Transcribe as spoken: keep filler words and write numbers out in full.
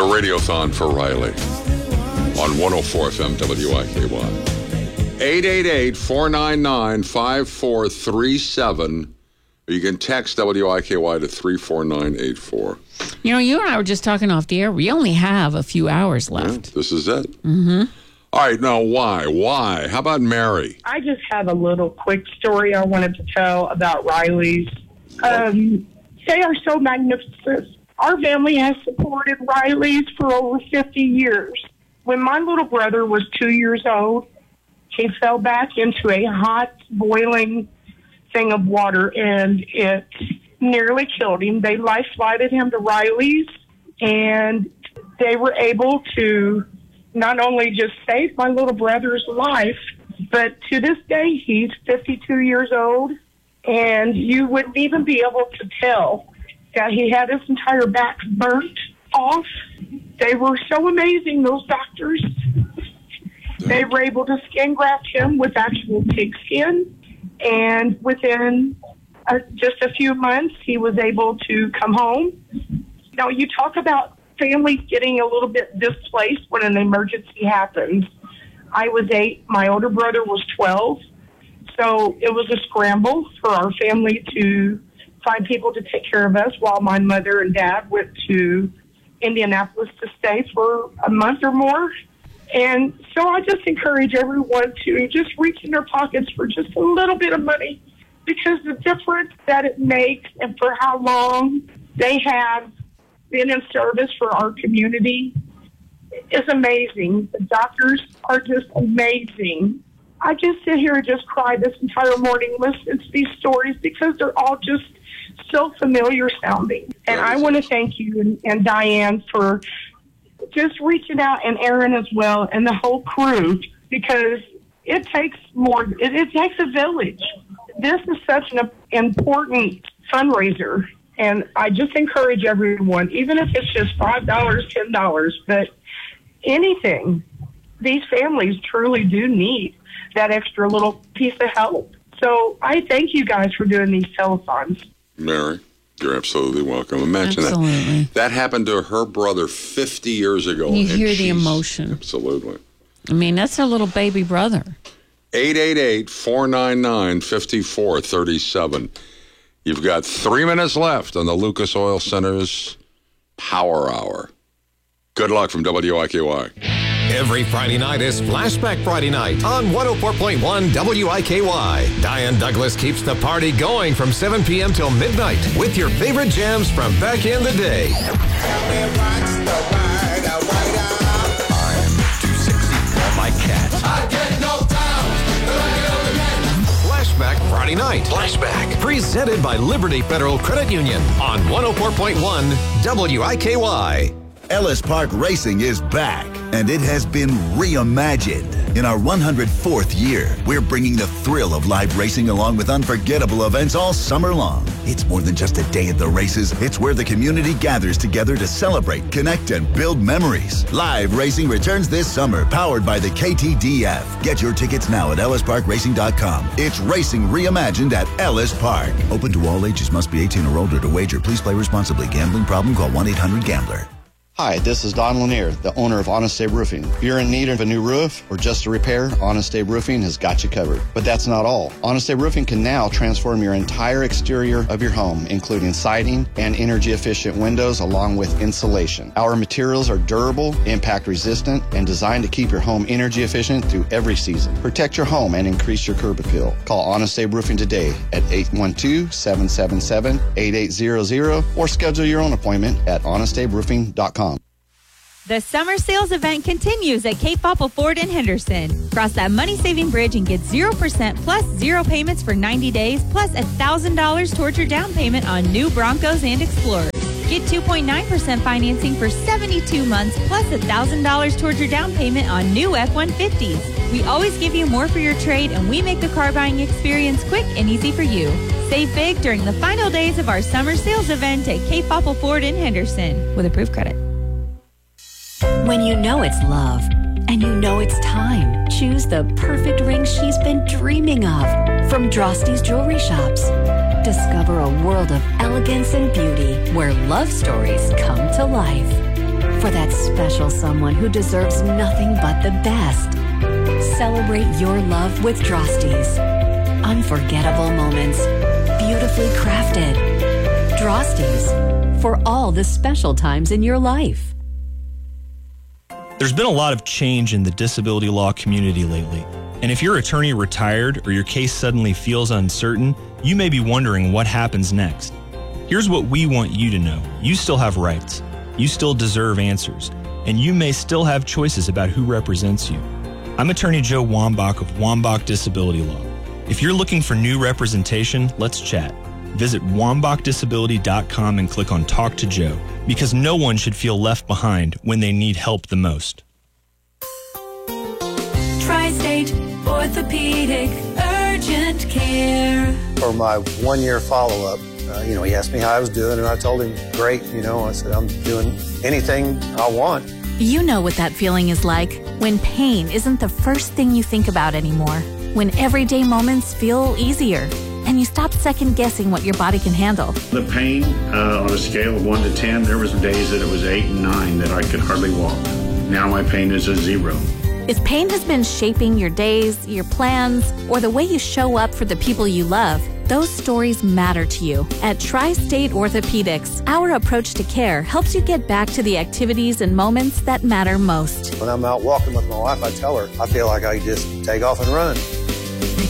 The Radiothon for Riley on one oh four F M W I K Y. eight eight eight, four nine nine, five four three seven. You can text W I K Y to three four nine eight four. You know, you and I were just talking off the air. We only have a few hours left. Yeah, this is it. Mm-hmm. All right, now why? Why? How about Mary? I just have a little quick story I wanted to tell about Riley's. Um, they are so magnificent. Our family has supported Riley's for over fifty years. When my little brother was two years old, he fell back into a hot, boiling thing of water, and it nearly killed him. They life-flighted him to Riley's, and they were able to not only just save my little brother's life, but to this day, he's fifty-two years old, and you wouldn't even be able to tell that he had his entire back burnt off. They were so amazing, those doctors. They were able to skin graft him with actual pig skin, and within uh, just a few months, he was able to come home. Now, you talk about families getting a little bit displaced when an emergency happens. I was eight. My older brother was twelve. So it was a scramble for our family to find people to take care of us while my mother and dad went to Indianapolis to stay for a month or more. And so I just encourage everyone to just reach in their pockets for just a little bit of money, because the difference that it makes and for how long they have been in service for our community is amazing. The doctors are just amazing. I just sit here and just cry this entire morning listening to these stories because they're all just so familiar sounding. And I want to thank you and, and Diane for just reaching out, and Aaron as well, and the whole crew, because it takes more, it, it takes a village. This is such an important fundraiser, and I just encourage everyone, even if it's just five dollars, ten dollars, but anything, these families truly do need that extra little piece of help. So I thank you guys for doing these telethons. Mary, you're absolutely welcome. Imagine Absolutely. that. That happened to her brother fifty years ago. You and hear the she's- emotion. Absolutely. I mean, that's her little baby brother. eight eight eight, four nine nine, five four three seven. You've got three minutes left on the Lucas Oil Center's Power Hour. Good luck from W I K Y. Every Friday night is Flashback Friday Night on one oh four point one W I K Y. Diane Douglas keeps the party going from seven p.m. till midnight with your favorite jams from back in the day. I'm too sexy for my cat. I get no time. Flashback Friday Night. Flashback. Presented by Liberty Federal Credit Union on one oh four point one W I K Y. Ellis Park Racing is back, and it has been reimagined. In our one hundred fourth year, we're bringing the thrill of live racing along with unforgettable events all summer long. It's more than just a day at the races. It's where the community gathers together to celebrate, connect, and build memories. Live racing returns this summer, powered by the K T D F. Get your tickets now at ellis park racing dot com. It's racing reimagined at Ellis Park. Open to all ages. Must be eighteen or older to wager. Please play responsibly. Gambling problem? Call one eight hundred gambler. Hi, this is Don Lanier, the owner of Honest Abe Roofing. If you're in need of a new roof or just a repair, Honest Abe Roofing has got you covered. But that's not all. Honest Abe Roofing can now transform your entire exterior of your home, including siding and energy-efficient windows, along with insulation. Our materials are durable, impact-resistant, and designed to keep your home energy-efficient through every season. Protect your home and increase your curb appeal. Call Honest Abe Roofing today at eight one two, seven seven seven, eight eight zero zero or schedule your own appointment at honest abe roofing dot com. The summer sales event continues at Cape Popple Ford in Henderson. Cross that money-saving bridge and get zero percent plus zero payments for ninety days, plus one thousand dollars towards your down payment on new Broncos and Explorers. Get two point nine percent financing for seventy-two months, plus one thousand dollars towards your down payment on new F one fifties. We always give you more for your trade, and we make the car buying experience quick and easy for you. Save big during the final days of our summer sales event at Cape Popple Ford in Henderson with approved credit. When you know it's love and you know it's time, choose the perfect ring she's been dreaming of from Drosty's Jewelry Shops. Discover a world of elegance and beauty where love stories come to life. for that special someone who deserves nothing but the best. Celebrate your love with Drosties. Unforgettable moments, beautifully crafted. Drosties, for all the special times in your life. There's been a lot of change in the disability law community lately. And if your attorney retired or your case suddenly feels uncertain, you may be wondering what happens next. Here's what we want you to know. You still have rights. You still deserve answers. And you may still have choices about who represents you. I'm Attorney Joe Wambach of Wambach Disability Law. If you're looking for new representation, let's chat. Visit wambach disability dot com and click on Talk to Joe, because no one should feel left behind when they need help the most. Tri-State Orthopedic Urgent Care. For my one-year follow-up, uh, you know, he asked me how I was doing, and I told him, great. You know, I said, I'm doing anything I want. You know what that feeling is like when pain isn't the first thing you think about anymore, when everyday moments feel easier, and you stop second-guessing what your body can handle. The pain, uh, on a scale of one to ten, there was days that it was eight and nine that I could hardly walk. Now my pain is a zero. If pain has been shaping your days, your plans, or the way you show up for the people you love, those stories matter to you. At Tri-State Orthopedics, our approach to care helps you get back to the activities and moments that matter most. When I'm out walking with my wife, I tell her, I feel like I just take off and run.